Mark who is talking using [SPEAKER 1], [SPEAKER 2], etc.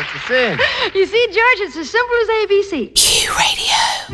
[SPEAKER 1] What's the sin?
[SPEAKER 2] You see, George, it's as simple as ABC.
[SPEAKER 3] Q Radio.